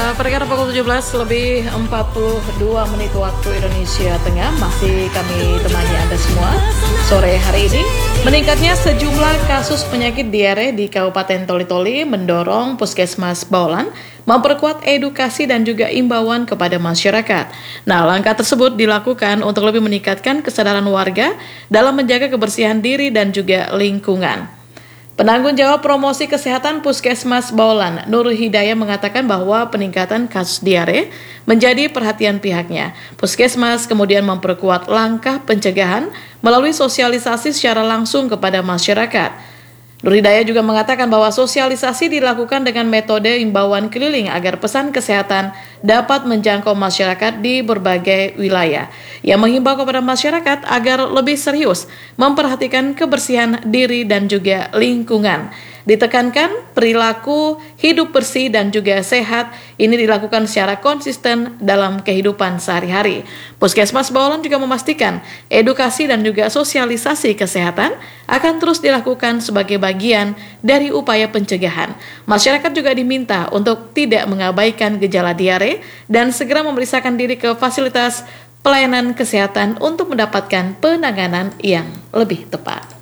Perkara pukul 17 lebih 42 menit waktu Indonesia Tengah. Masih kami temani Anda semua sore hari ini. Meningkatnya sejumlah kasus penyakit diare di Kabupaten Toli-Toli mendorong Puskesmas Baolan memperkuat edukasi dan juga imbauan kepada masyarakat. Nah, langkah tersebut dilakukan untuk lebih meningkatkan kesadaran warga dalam menjaga kebersihan diri dan juga lingkungan. Penanggung jawab promosi kesehatan Puskesmas Baolan, Nur Hidayah, mengatakan bahwa peningkatan kasus diare menjadi perhatian pihaknya. Puskesmas kemudian memperkuat langkah pencegahan melalui sosialisasi secara langsung kepada masyarakat. Nur Hidayah juga mengatakan bahwa sosialisasi dilakukan dengan metode imbauan keliling agar pesan kesehatan dapat menjangkau masyarakat di berbagai wilayah. Ia menghimbau kepada masyarakat agar lebih serius memperhatikan kebersihan diri dan juga lingkungan. Ditekankan perilaku hidup bersih dan juga sehat ini dilakukan secara konsisten dalam kehidupan sehari-hari. Puskesmas Baolan juga memastikan edukasi dan juga sosialisasi kesehatan akan terus dilakukan sebagai bagian dari upaya pencegahan. Masyarakat juga diminta untuk tidak mengabaikan gejala diare dan segera memeriksakan diri ke fasilitas pelayanan kesehatan untuk mendapatkan penanganan yang lebih tepat.